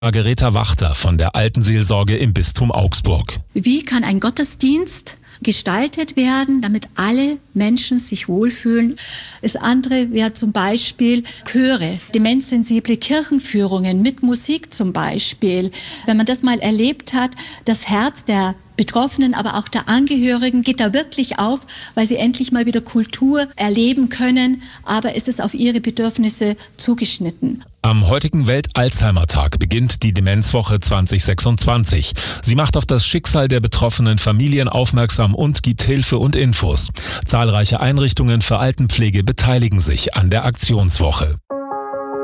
Margareta Wachter von der Altenseelsorge im Bistum Augsburg. Wie kann ein Gottesdienst gestaltet werden, damit alle Menschen sich wohlfühlen? Das andere wäre zum Beispiel Chöre, demenzsensible Kirchenführungen mit Musik zum Beispiel. Wenn man das mal erlebt hat, das Herz der Betroffenen, aber auch der Angehörigen geht da wirklich auf, weil sie endlich mal wieder Kultur erleben können, aber es ist auf ihre Bedürfnisse zugeschnitten. Am heutigen Welt-Alzheimer-Tag beginnt die Demenzwoche 2026. Sie macht auf das Schicksal der betroffenen Familien aufmerksam und gibt Hilfe und Infos. Zahlreiche Einrichtungen für Altenpflege beteiligen sich an der Aktionswoche.